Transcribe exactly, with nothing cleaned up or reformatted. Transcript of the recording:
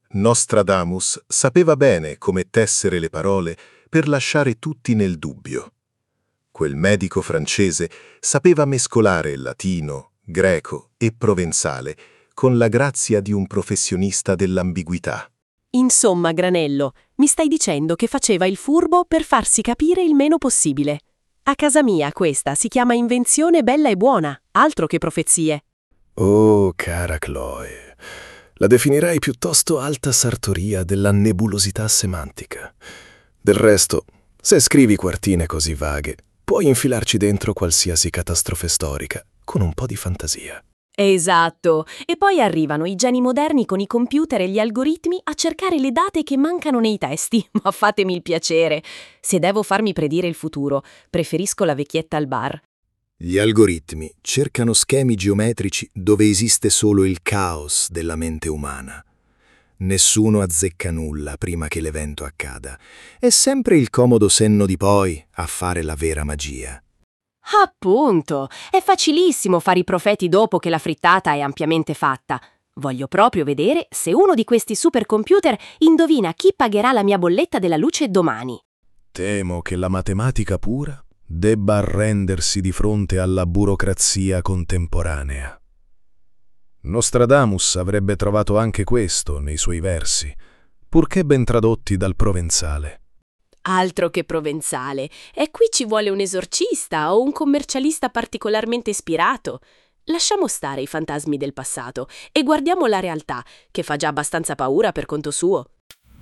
Nostradamus sapeva bene come tessere le parole per lasciare tutti nel dubbio. Quel medico francese sapeva mescolare latino, greco e provenzale con la grazia di un professionista dell'ambiguità. Insomma, Granello, mi stai dicendo che faceva il furbo per farsi capire il meno possibile. A casa mia questa si chiama invenzione bella e buona, altro che profezie. Oh, cara Chloe, la definirei piuttosto alta sartoria della nebulosità semantica. Del resto, se scrivi quartine così vaghe, puoi infilarci dentro qualsiasi catastrofe storica con un po' di fantasia. Esatto, e poi arrivano i geni moderni con i computer e gli algoritmi a cercare le date che mancano nei testi. Ma fatemi il piacere. Se devo farmi predire il futuro, preferisco la vecchietta al bar. Gli algoritmi cercano schemi geometrici dove esiste solo il caos della mente umana. Nessuno azzecca nulla prima che l'evento accada. È sempre il comodo senno di poi a fare la vera magia. Appunto, è facilissimo fare i profeti dopo che la frittata è ampiamente fatta. Voglio proprio vedere se uno di questi supercomputer indovina chi pagherà la mia bolletta della luce domani. Temo che la matematica pura debba arrendersi di fronte alla burocrazia contemporanea. Nostradamus avrebbe trovato anche questo nei suoi versi, purché ben tradotti dal provenzale. Altro che provenzale, e qui ci vuole un esorcista o un commercialista particolarmente ispirato. Lasciamo stare i fantasmi del passato e guardiamo la realtà, che fa già abbastanza paura per conto suo.